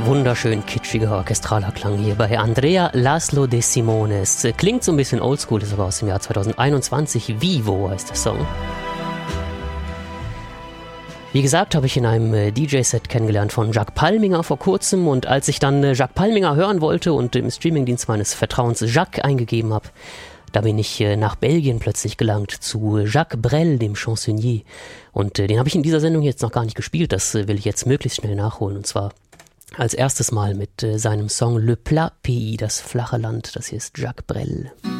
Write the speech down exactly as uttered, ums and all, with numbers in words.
Wunderschön kitschiger orchestraler Klang hier bei Andrea Laszlo De Simone. Es klingt so ein bisschen oldschool, ist aber aus dem Jahr zweitausendeinundzwanzig. Vivo heißt der Song. Wie gesagt, habe ich in einem D J-Set kennengelernt von Jacques Palminger vor kurzem, und als ich dann Jacques Palminger hören wollte und im Streamingdienst meines Vertrauens Jacques eingegeben habe, da bin ich nach Belgien plötzlich gelangt zu Jacques Brel, dem Chansonnier. Und den habe ich in dieser Sendung jetzt noch gar nicht gespielt, das will ich jetzt möglichst schnell nachholen, und zwar als erstes Mal mit seinem Song Le Plat Pays, das flache Land. Das hier ist Jacques Brel.